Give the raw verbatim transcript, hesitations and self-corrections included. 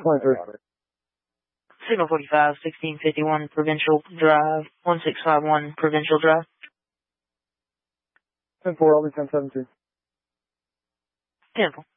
twenty-three. Signal forty-five, sixteen fifty-one Provincial Drive, one six five one Provincial Drive. ten four, I'll be ten seventeen. ten four.